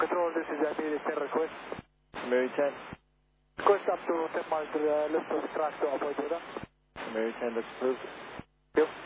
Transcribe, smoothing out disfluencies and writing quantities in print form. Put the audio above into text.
Control, this is Adi 10 request. Mary 10. Request up to 10 miles to the left of the track to avoid weather. Mary 10, that's approved. Yep.